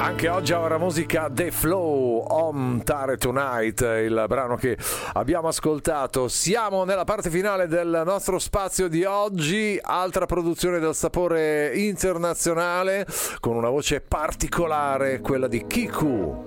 Anche oggi a Ora Musica The Flow, On Tare Tonight, il brano che abbiamo ascoltato. Siamo nella parte finale del nostro spazio di oggi, altra produzione del sapore internazionale con una voce particolare, quella di Kiku.